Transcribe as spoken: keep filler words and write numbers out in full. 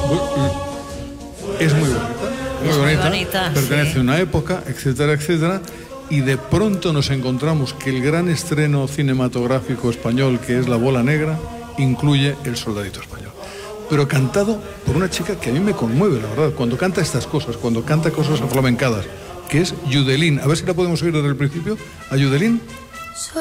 Es muy bonita, muy Es muy bonita, bonita, pertenece sí. a una época, etcétera, etcétera, y de pronto nos encontramos que el gran estreno cinematográfico español, que es La Bola Negra, incluye El Soldadito Español. Pero cantado por una chica que a mí me conmueve, la verdad, cuando canta estas cosas, cuando canta cosas aflamencadas, que es Yudelín. A ver si la podemos oír desde el principio. ¿A Yudelín?